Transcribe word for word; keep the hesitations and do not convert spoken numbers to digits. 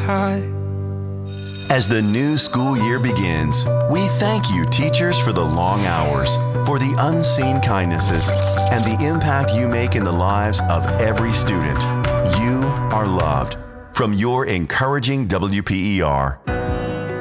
high. As the new school year begins, we thank you, teachers, for the long hours, for the unseen kindnesses, and the impact you make in the lives of every student. You are loved. From your encouraging W P E R.